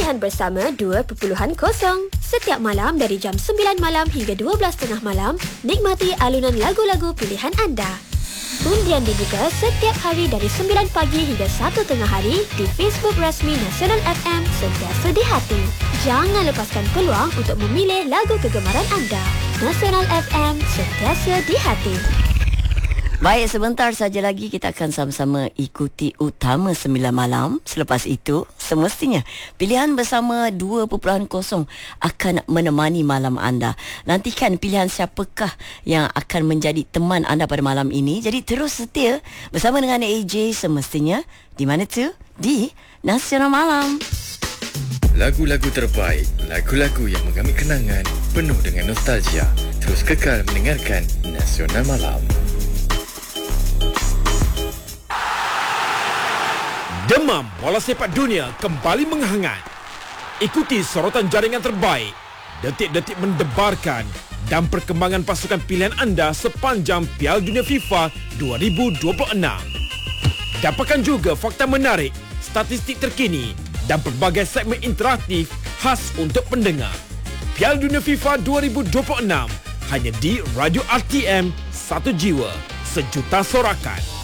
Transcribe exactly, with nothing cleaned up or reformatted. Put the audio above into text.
Pilihan Bersama dua titik kosong. Setiap malam dari jam sembilan malam hingga dua belas tiga puluh malam, nikmati alunan lagu-lagu pilihan anda. Undian dibuka setiap hari dari sembilan pagi hingga satu tengah hari di Facebook rasmi Nasional F M Sentiasa di Hati. Jangan lepaskan peluang untuk memilih lagu kegemaran anda. Nasional F M Sentiasa di Hati. Baik, sebentar saja lagi kita akan sama-sama ikuti Utama Sembilan Malam. Selepas itu, semestinya Pilihan Bersama dua titik kosong akan menemani malam anda. Nantikan pilihan siapakah yang akan menjadi teman anda pada malam ini. Jadi terus setia bersama dengan A J semestinya. Di mana tu? Di Nasional Malam. Lagu-lagu terbaik, lagu-lagu yang mengambil kenangan, penuh dengan nostalgia. Terus kekal mendengarkan Nasional Malam. Demam bola sepak dunia kembali menghangat. Ikuti sorotan jaringan terbaik, detik-detik mendebarkan dan perkembangan pasukan pilihan anda sepanjang Piala Dunia FIFA dua ribu dua puluh enam. Dapatkan juga fakta menarik, statistik terkini dan pelbagai segmen interaktif khas untuk pendengar. Piala Dunia FIFA dua ribu dua puluh enam hanya di Radio R T M, satu jiwa, sejuta sorakan.